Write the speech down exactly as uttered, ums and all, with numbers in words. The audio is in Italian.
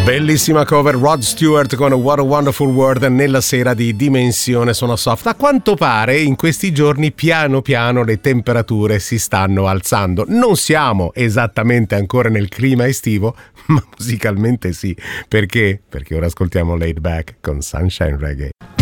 Bellissima cover, Rod Stewart con What a Wonderful World nella sera di Dimensione Sono Soft. A quanto pare in questi giorni piano piano le temperature si stanno alzando. Non siamo esattamente ancora nel clima estivo, ma musicalmente sì. Perché? Perché ora ascoltiamo Laid Back con Sunshine Reggae.